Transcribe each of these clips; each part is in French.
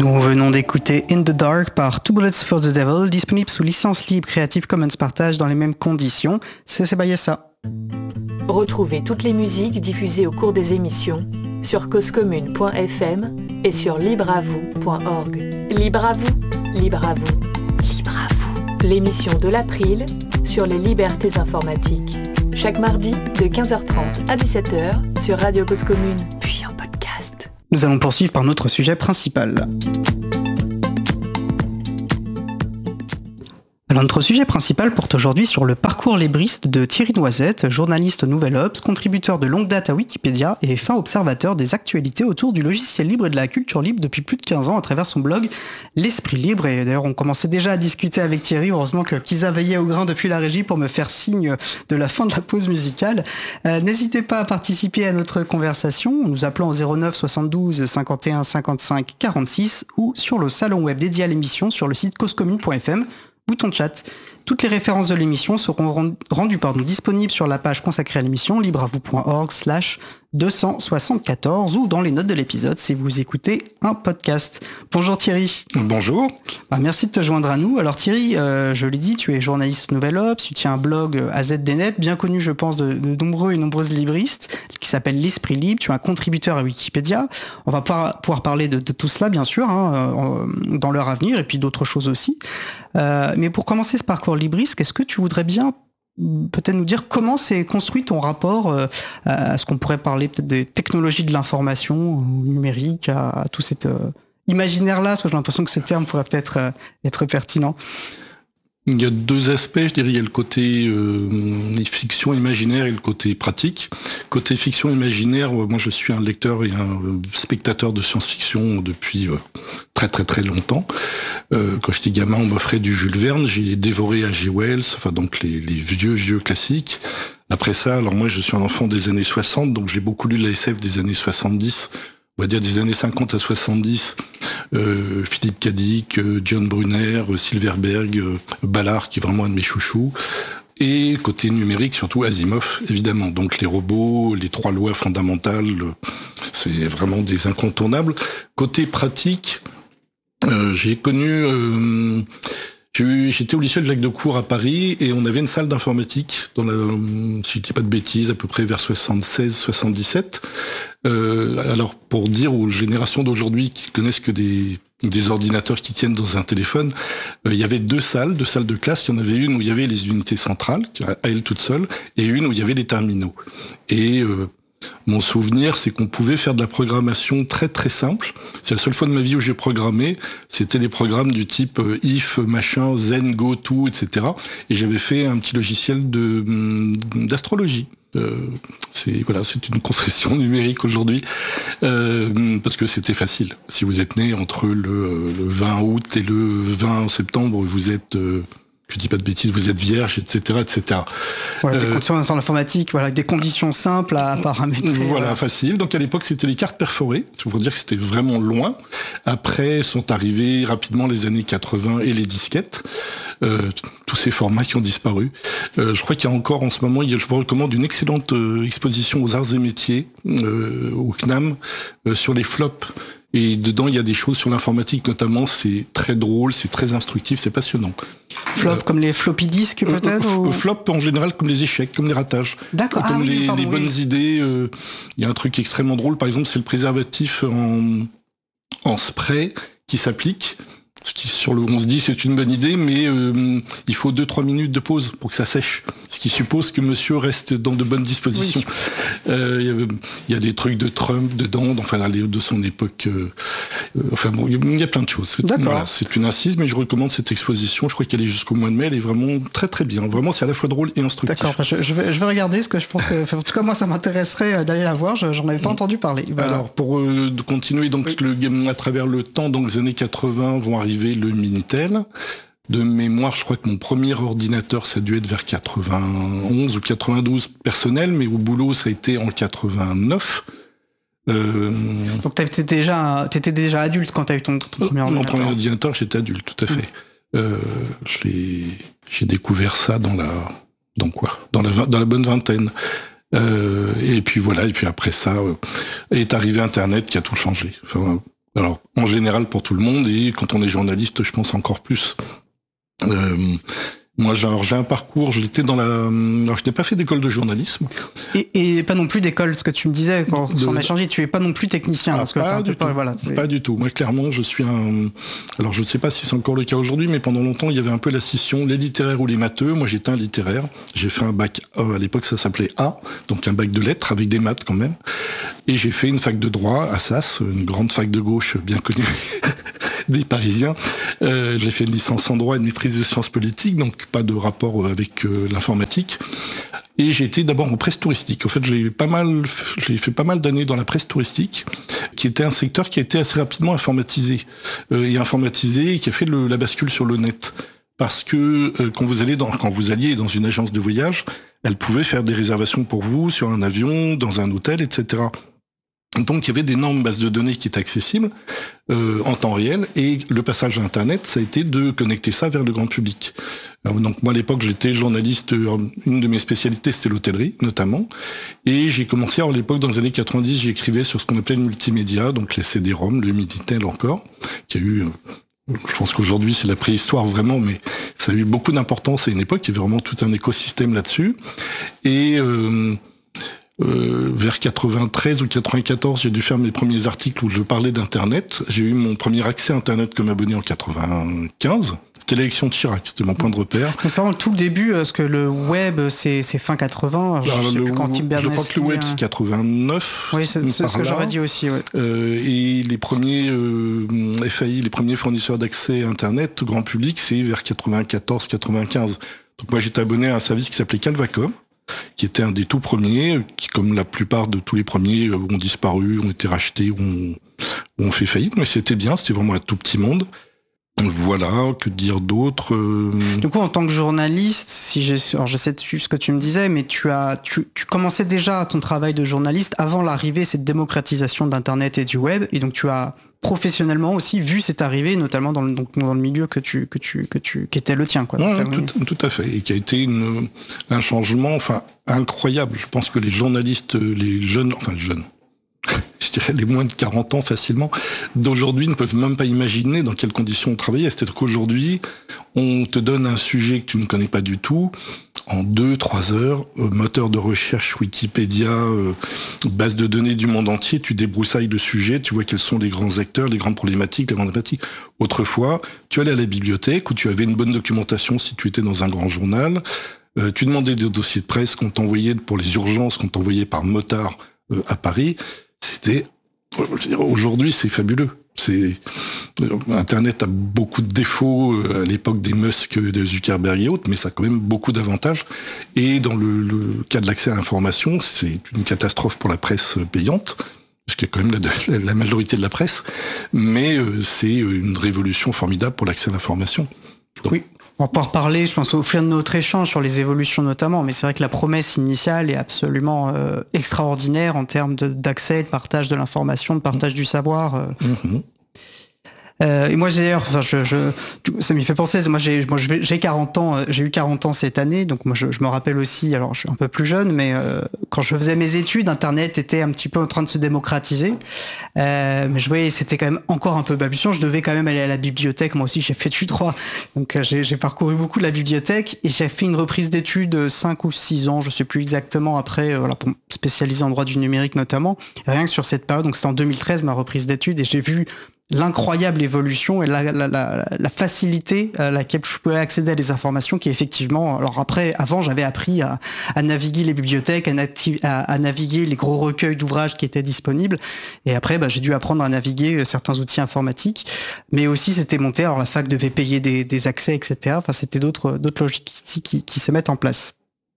Nous venons d'écouter In the Dark par Two Bullets for the Devil, disponible sous licence libre Creative Commons Partage dans les mêmes conditions. C'est Sebayessa. Retrouvez toutes les musiques diffusées au cours des émissions sur causecommune.fm et sur libreavou.org. Libre à vous, libre à vous, libre à vous. L'émission de l'April sur les libertés informatiques. Chaque mardi de 15h30 à 17h sur Radio Cause Commune, puis en podcast. Nous allons poursuivre par notre sujet principal. Alors, notre sujet principal porte aujourd'hui sur le parcours libriste de Thierry Noisette, journaliste Nouvelle Obs, contributeur de longue date à Wikipédia et fin observateur des actualités autour du logiciel libre et de la culture libre depuis plus de 15 ans à travers son blog L'Esprit Libre. Et d'ailleurs, on commençait déjà à discuter avec Thierry, heureusement qu'ils veillé au grain depuis la régie pour me faire signe de la fin de la pause musicale. N'hésitez pas à participer à notre conversation en nous appelant au 09 72 51 55 46 ou sur le salon web dédié à l'émission sur le site causecommune.fm. Bouton chat. Toutes les références de l'émission seront rendues disponibles sur la page consacrée à l'émission libreavou.org/274 ou dans les notes de l'épisode si vous écoutez un podcast. Bonjour Thierry. Bonjour. Merci de te joindre à nous. Alors Thierry, je l'ai dit, tu es journaliste Nouvelle Obs, tu tiens un blog AZDNet, bien connu je pense de nombreux et nombreuses libristes, qui s'appelle L'Esprit Libre, tu es un contributeur à Wikipédia. On va pouvoir parler de tout cela bien sûr dans l'heure à venir et puis d'autres choses aussi. Mais pour commencer ce parcours libriste, est-ce que tu voudrais bien peut-être nous dire comment s'est construit ton rapport à ce qu'on pourrait parler peut-être des technologies de l'information numérique, à tout cet imaginaire-là, parce que j'ai l'impression que ce terme pourrait peut-être être pertinent. Il y a deux aspects, je dirais, il y a le côté fiction imaginaire et le côté pratique. Côté fiction imaginaire, moi je suis un lecteur et un spectateur de science-fiction depuis très très très longtemps. Quand j'étais gamin, on m'offrait du Jules Verne, j'ai dévoré H.G. Wells, enfin donc les vieux classiques. Après ça, alors moi je suis un enfant des années 60, donc j'ai beaucoup lu la SF des années 70, on va dire des années 50 à 70. Philippe Cadic, John Brunner, Silverberg, Ballard qui est vraiment un de mes chouchous, et côté numérique surtout Asimov évidemment, donc les robots, les 3 lois fondamentales, c'est vraiment des incontournables. Côté pratique, j'ai connu j'étais au lycée de Jacques Decour à Paris et on avait une salle d'informatique dans si je dis pas de bêtises, à peu près vers 76-77. Alors pour dire aux générations d'aujourd'hui qui connaissent que des ordinateurs qui tiennent dans un téléphone, il y avait deux salles de classe. Il y en avait une où il y avait les unités centrales, à elles toutes seules, et une où il y avait les terminaux. Et mon souvenir, c'est qu'on pouvait faire de la programmation très très simple. C'est la seule fois de ma vie où j'ai programmé. C'était des programmes du type if, machin, zen, go, to, etc. Et j'avais fait un petit logiciel d'astrologie. C'est une confession numérique aujourd'hui, parce que c'était facile. Si vous êtes né entre le 20 août et le 20 septembre, vous êtes... je dis pas de bêtises, vous êtes vierge, etc., etc. Voilà, des conditions en informatique, voilà, des conditions simples à paramétrer. Voilà, facile. Donc à l'époque, c'était les cartes perforées. C'est pour dire que c'était vraiment loin. Après, sont arrivés rapidement les années 80 et les disquettes. Tous ces formats qui ont disparu. Je crois qu'il y a encore en ce moment, je vous recommande une excellente exposition aux arts et métiers, au CNAM, sur les flops. Et dedans, il y a des choses sur l'informatique, notamment, c'est très drôle, c'est très instructif, c'est passionnant. Flop comme les floppy disks peut-être ou... Flop en général comme les échecs, comme les ratages. D'accord. Comme les bonnes idées. Il y a un truc extrêmement drôle, par exemple, c'est le préservatif en spray qui s'applique. Ce qui, on se dit c'est une bonne idée, mais il faut 2-3 minutes de pause pour que ça sèche. Ce qui suppose que monsieur reste dans de bonnes dispositions. Oui. Il y a des trucs de Trump dedans, enfin de son époque. Il y a plein de choses. Voilà, c'est une incise, mais je recommande cette exposition. Je crois qu'elle est jusqu'au mois de mai. Elle est vraiment très très bien. Vraiment, c'est à la fois drôle et instructif. D'accord. Je vais regarder, parce que je pense que, en tout cas moi, ça m'intéresserait d'aller la voir. J'en avais pas entendu parler. Voilà. Alors pour continuer donc à travers le temps, dans les années 80 vont arriver le Minitel. De mémoire, je crois que mon premier ordinateur, ça a dû être vers 91 ou 92 personnel, mais au boulot, ça a été en 89. Donc t'étais déjà adulte quand t'as eu ton premier ordinateur. Mon premier ordinateur, j'étais adulte, tout à fait. J'ai découvert ça dans la bonne vingtaine. Et puis voilà, et puis après ça est arrivé Internet qui a tout changé. Enfin, Alors, en général pour tout le monde, et quand on est journaliste, je pense encore plus. Moi, j'ai un parcours, j'étais alors je n'ai pas fait d'école de journalisme. Et pas non plus d'école, ce que tu me disais quand on a changé, tu es pas non plus technicien. Parce que pas du tout. Moi, clairement, je suis alors je ne sais pas si c'est encore le cas aujourd'hui, mais pendant longtemps, il y avait un peu la scission, les littéraires ou les matheux. Moi, j'étais un littéraire. J'ai fait un bac, à l'époque, ça s'appelait A, donc un bac de lettres avec des maths quand même. Et j'ai fait une fac de droit à Sas, une grande fac de gauche bien connue des Parisiens. J'ai fait une licence en droit et une maîtrise de sciences politiques, donc pas de rapport avec l'informatique. Et j'ai été d'abord en presse touristique. En fait, j'ai fait pas mal d'années dans la presse touristique, qui était un secteur qui a été assez rapidement informatisé, et qui a fait la bascule sur le net. Parce que quand vous alliez dans une agence de voyage, elle pouvait faire des réservations pour vous sur un avion, dans un hôtel, etc. Donc il y avait d'énormes bases de données qui étaient accessibles en temps réel, et le passage à Internet, ça a été de connecter ça vers le grand public. Alors, donc moi à l'époque j'étais journaliste, une de mes spécialités c'était l'hôtellerie notamment, et j'ai commencé, à l'époque dans les années 90, j'écrivais sur ce qu'on appelait le multimédia, donc les CD-ROM, le Minitel encore, qui a eu... Je pense qu'aujourd'hui c'est la préhistoire vraiment, mais ça a eu beaucoup d'importance à une époque, il y avait vraiment tout un écosystème là-dessus, et... vers 93 ou 94, j'ai dû faire mes premiers articles où je parlais d'Internet. J'ai eu mon premier accès à Internet comme abonné en 95. C'était l'élection de Chirac, c'était mon point de repère. C'est vraiment tout le début, parce que le web, c'est fin 80. Je crois que le web, c'est 89. Oui, c'est ce que j'aurais dit aussi. Ouais. Et les premiers FAI, les premiers fournisseurs d'accès à Internet, grand public, c'est vers 94-95. Donc moi, j'étais abonné à un service qui s'appelait Calvacom, qui était un des tout premiers, qui, comme la plupart de tous les premiers, ont disparu, ont été rachetés, ont fait faillite, mais c'était bien, c'était vraiment un tout petit monde. Voilà, que dire d'autre Du coup, en tant que journaliste, alors j'essaie de suivre ce que tu me disais, mais tu commençais déjà ton travail de journaliste avant l'arrivée, cette démocratisation d'Internet et du web, et donc tu as professionnellement aussi vu cette arrivée, notamment dans le milieu qui était le tien, quoi. Ouais, tout à fait, et qui a été un changement, incroyable. Je pense que les journalistes, les jeunes, je dirais les moins de 40 ans facilement, d'aujourd'hui ne peuvent même pas imaginer dans quelles conditions on travaillait. C'est-à-dire qu'aujourd'hui, on te donne un sujet que tu ne connais pas du tout, en 2-3 heures, moteur de recherche, Wikipédia, base de données du monde entier, tu débroussailles le sujet, tu vois quels sont les grands acteurs, les grandes problématiques, les grandes thématiques. Autrefois, tu allais à la bibliothèque où tu avais une bonne documentation si tu étais dans un grand journal, tu demandais des dossiers de presse qu'on t'envoyait pour les urgences, qu'on t'envoyait par motard à Paris. Aujourd'hui, c'est fabuleux. Internet a beaucoup de défauts à l'époque des Musk, des Zuckerberg et autres, mais ça a quand même beaucoup d'avantages. Et dans le cas de l'accès à l'information, c'est une catastrophe pour la presse payante, parce qu'il y a quand même la majorité de la presse, mais c'est une révolution formidable pour l'accès à l'information. Donc, oui. On va pouvoir parler, je pense, au fil de notre échange sur les évolutions notamment, mais c'est vrai que la promesse initiale est absolument extraordinaire en termes d'accès, de partage de l'information, de partage du savoir. Et moi, d'ailleurs, ça m'y fait penser, moi j'ai 40 ans, j'ai eu 40 ans cette année, donc moi je me rappelle aussi, alors je suis un peu plus jeune, mais quand je faisais mes études, Internet était un petit peu en train de se démocratiser, mais je voyais c'était quand même encore un peu balbutiant, je devais quand même aller à la bibliothèque, moi aussi j'ai fait du droit, donc j'ai parcouru beaucoup de la bibliothèque, et j'ai fait une reprise d'études 5 ou 6 ans, je sais plus exactement, après, pour me spécialiser en droit du numérique notamment, rien que sur cette période, donc c'était en 2013 ma reprise d'études, et j'ai vu l'incroyable évolution et la facilité à laquelle je pouvais accéder à des informations qui effectivement... Alors avant, j'avais appris à naviguer les bibliothèques, à naviguer les gros recueils d'ouvrages qui étaient disponibles. Et après, j'ai dû apprendre à naviguer certains outils informatiques. Mais aussi, c'était monté. Alors la fac devait payer des accès, etc. Enfin, c'était d'autres logiques qui se mettent en place.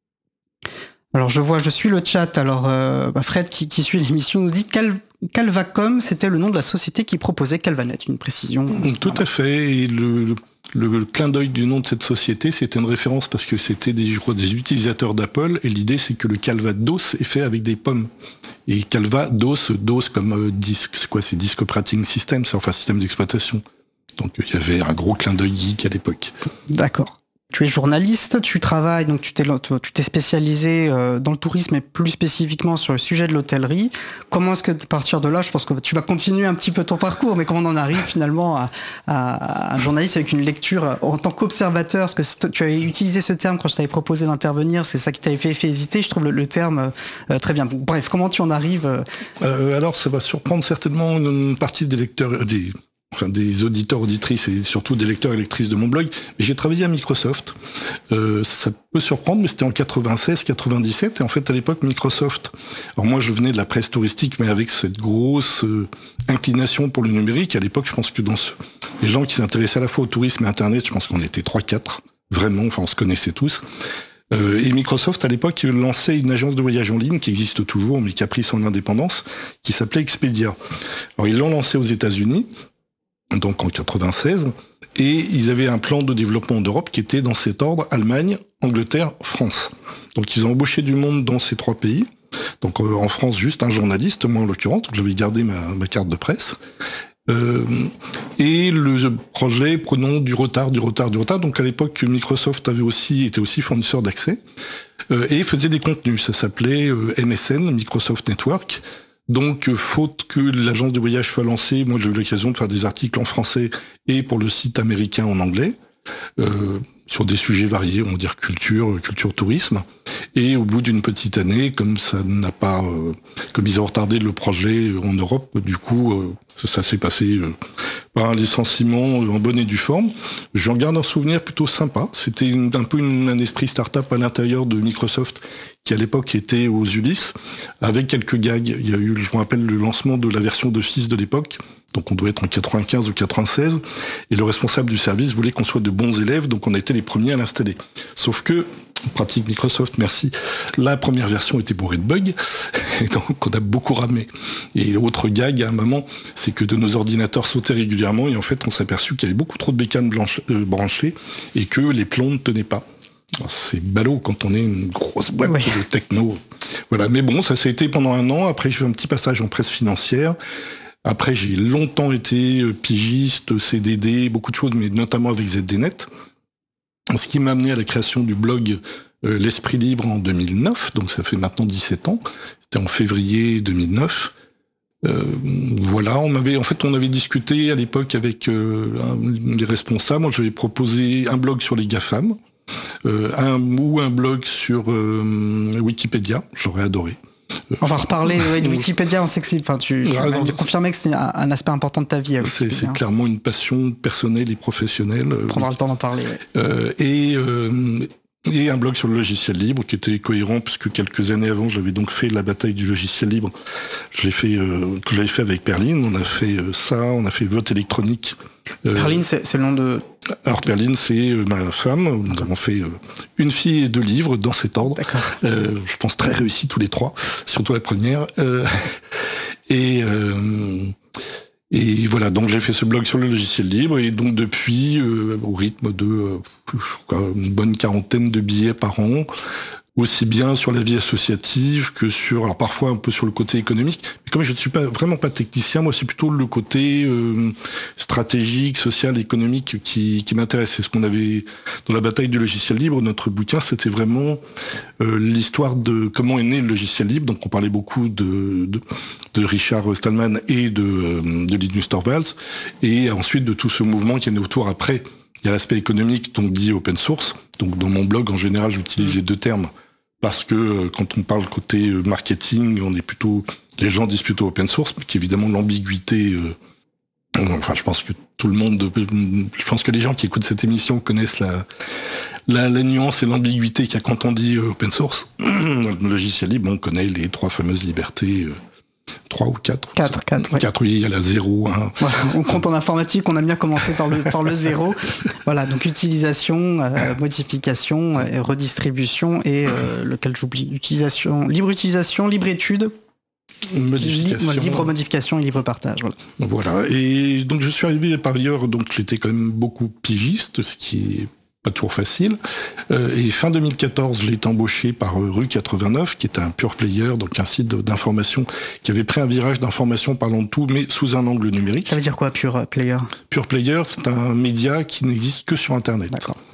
Alors je suis le chat. Alors Fred qui suit l'émission nous dit Calvacom, c'était le nom de la société qui proposait Calvanet, une précision. Tout à fait. Et le clin d'œil du nom de cette société, c'était une référence parce que c'était des utilisateurs d'Apple, et l'idée c'est que le Calvados est fait avec des pommes. Et Calvados, DOS comme disque, c'est quoi? C'est Disk Operating System, c'est système d'exploitation. Donc il y avait un gros clin d'œil geek à l'époque. D'accord. Tu es journaliste, tu travailles, donc tu t'es spécialisé dans le tourisme et plus spécifiquement sur le sujet de l'hôtellerie. Comment est-ce que, à partir de là, je pense que tu vas continuer un petit peu ton parcours, mais comment on en arrive finalement à un journaliste avec une lecture en tant qu'observateur? Parce que tu avais utilisé ce terme quand je t'avais proposé d'intervenir, c'est ça qui t'avait fait hésiter. Je trouve le terme très bien. Bref, comment tu en arrives Alors, ça va surprendre certainement une partie des lecteurs, des auditeurs, auditrices et surtout des lecteurs et lectrices de mon blog. Mais j'ai travaillé à Microsoft. Ça peut surprendre, mais c'était en 96, 97. Et en fait, à l'époque, Microsoft... Alors moi, je venais de la presse touristique, mais avec cette grosse inclination pour le numérique. À l'époque, je pense que les gens qui s'intéressaient à la fois au tourisme et à Internet, je pense qu'on était 3-4. Vraiment, on se connaissait tous. Et Microsoft, à l'époque, lançait une agence de voyage en ligne qui existe toujours, mais qui a pris son indépendance, qui s'appelait Expedia. Alors, ils l'ont lancé aux États-Unis, donc en 96, et ils avaient un plan de développement d'Europe qui était dans cet ordre: Allemagne, Angleterre, France. Donc ils ont embauché du monde dans ces 3 pays. Donc en France, juste un journaliste, moi en l'occurrence, donc j'avais gardé ma carte de presse. Et le projet prenant du retard. Donc à l'époque, Microsoft était aussi fournisseur d'accès et faisait des contenus. Ça s'appelait MSN, Microsoft Network. Donc, faute que l'agence de voyage soit lancée, moi j'ai eu l'occasion de faire des articles en français et pour le site américain en anglais, sur des sujets variés, on va dire culture, tourisme. Et au bout d'une petite année, comme ils ont retardé le projet en Europe, du coup, ça s'est passé par un licenciement en bonne et due forme. J'en garde un souvenir plutôt sympa. C'était un peu un esprit start-up à l'intérieur de Microsoft, qui à l'époque était aux Ulysses, avec quelques gags. Il y a eu, je me rappelle, le lancement de la version d'Office de l'époque, donc on doit être en 95 ou 96, et le responsable du service voulait qu'on soit de bons élèves, donc on a été les premiers à l'installer. Sauf que, pratique Microsoft, merci, la première version était bourrée de bugs, et donc on a beaucoup ramé. Et l'autre gag, à un moment, c'est que de nos ordinateurs sautaient régulièrement, et en fait on s'est aperçu qu'il y avait beaucoup trop de bécanes branchées, et que les plombs ne tenaient pas. Alors, c'est ballot quand on est une grosse boîte de techno. Voilà, mais bon, ça a été pendant 1 an. Après, j'ai fait un petit passage en presse financière. Après, j'ai longtemps été pigiste, CDD, beaucoup de choses, mais notamment avec ZDNet. Ce qui m'a amené à la création du blog L'Esprit Libre en 2009, donc ça fait maintenant 17 ans. C'était en février 2009. Voilà, on avait discuté à l'époque avec les responsables. Moi, j'avais proposé un blog sur les GAFAM, un blog sur Wikipédia. J'aurais adoré. On va reparler de Wikipédia, on sait que tu as confirmé que c'est un aspect important de ta vie. C'est clairement une passion personnelle et professionnelle. On prendra le temps d'en parler. Et un blog sur le logiciel libre qui était cohérent, puisque quelques années avant, j'avais donc fait la bataille du logiciel libre. Je l'avais fait avec Perline. On a fait ça, on a fait vote électronique. Perline, c'est le nom de... Alors Perline, c'est ma femme. Nous avons fait une fille et 2 livres dans cet ordre. D'accord. Je pense très réussi tous les 3, surtout la première. Et voilà, donc j'ai fait ce blog sur le logiciel libre, et donc depuis, au rythme de une bonne 40aine de billets par an, aussi bien sur la vie associative que sur, alors parfois un peu sur le côté économique. Mais comme je ne suis vraiment pas technicien, moi c'est plutôt le côté stratégique, social, économique qui m'intéresse. C'est ce qu'on avait dans la bataille du logiciel libre. Notre bouquin, c'était vraiment l'histoire de comment est né le logiciel libre. Donc on parlait beaucoup de Richard Stallman et de Linus Torvalds, et ensuite de tout ce mouvement qui est né autour. Après, il y a l'aspect économique, donc dit open source. Donc dans mon blog, en général, j'utilise les 2 termes, parce que quand on parle côté marketing, les gens disent plutôt open source, mais qu'évidemment l'ambiguïté, je pense que les gens qui écoutent cette émission connaissent la nuance et l'ambiguïté qu'il y a quand on dit open source. Dans le logiciel libre, on connaît les 3 fameuses libertés, 3 ou 4 4, 4, oui, il y a la 0, 1. Voilà, on compte en informatique, on a bien commencé par le 0. Voilà, donc utilisation, modification, redistribution, et lequel j'oublie, libre utilisation, libre étude, libre modification et libre partage. Voilà, et donc je suis arrivé par ailleurs, donc j'étais quand même beaucoup pigiste, ce qui est pas toujours facile. Et fin 2014, j'ai été embauché par Rue 89, qui est un pure player, donc un site d'information qui avait pris un virage d'information parlant de tout, mais sous un angle numérique. Ça veut dire quoi, pure player ? Pure player, c'est un média qui n'existe que sur Internet. D'accord.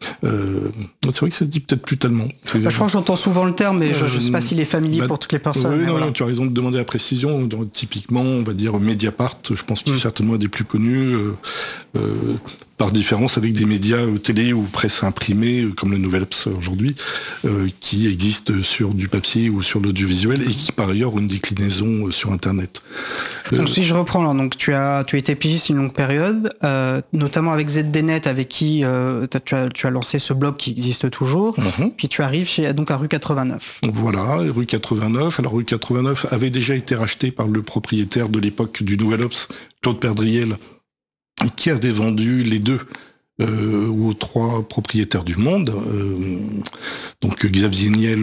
C'est vrai que ça se dit peut-être plus tellement. Je crois que j'entends souvent le terme, mais je ne sais pas s'il est familier pour toutes les personnes. Oui, voilà. tu as raison de demander la précision. Typiquement, on va dire Mediapart, je pense qu'il est certainement un des plus connus, par différence avec des médias télé ou presse imprimée, comme le Nouvel Obs aujourd'hui, qui existent sur du papier ou sur l'audiovisuel et qui par ailleurs ont une déclinaison sur Internet. Donc si je reprends là, donc tu as été pigiste une longue période, notamment avec ZDNet, avec qui tu as lancé ce blog qui existe toujours, puis tu arrives donc à Rue 89. Voilà, Rue 89. Alors Rue 89 avait déjà été rachetée par le propriétaire de l'époque du Nouvel Obs, Claude Perdriel, qui avait vendu les deux aux 3 propriétaires du Monde, donc Xavier Niel,